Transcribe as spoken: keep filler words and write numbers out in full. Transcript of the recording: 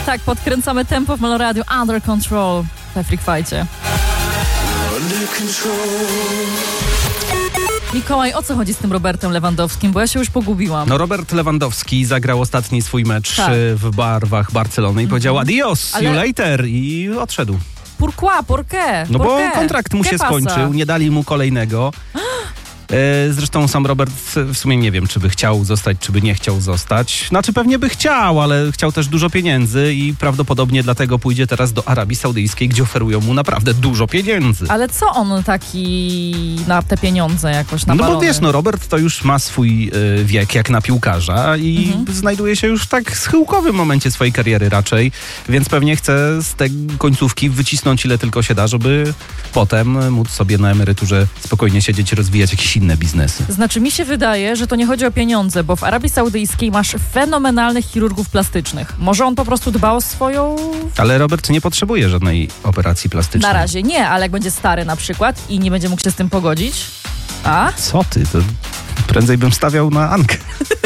Tak, podkręcamy tempo w Meloradiu. Under Control we Freak Fight'cie. Mikołaj, o co chodzi z tym Robertem Lewandowskim? Bo ja się już pogubiłam. No Robert Lewandowski zagrał ostatni swój mecz tak. w barwach Barcelony i mm-hmm. powiedział adios, see you later i odszedł. Pourquoi? Pourquoi? No bo Pourquoi? kontrakt mu się pasa? skończył, nie dali mu kolejnego. Zresztą sam Robert w sumie nie wiem, czy by chciał zostać, czy by nie chciał zostać. Znaczy pewnie by chciał, ale chciał też dużo pieniędzy i prawdopodobnie dlatego pójdzie teraz do Arabii Saudyjskiej, gdzie oferują mu naprawdę dużo pieniędzy. Ale co on taki na te pieniądze jakoś napalony? No bo wiesz, no Robert to już ma swój y, wiek jak na piłkarza i mhm. znajduje się już w tak schyłkowym momencie swojej kariery raczej, więc pewnie chce z tej końcówki wycisnąć ile tylko się da, żeby potem móc sobie na emeryturze spokojnie siedzieć i rozwijać jakieś inne biznesy. Znaczy mi się wydaje, że to nie chodzi o pieniądze, bo w Arabii Saudyjskiej masz fenomenalnych chirurgów plastycznych. Może on po prostu dba o swoją... Ale Robert nie potrzebuje żadnej operacji plastycznej. Na razie nie, ale jak będzie stary na przykład i nie będzie mógł się z tym pogodzić... A? Co ty? To prędzej bym stawiał na Ankę.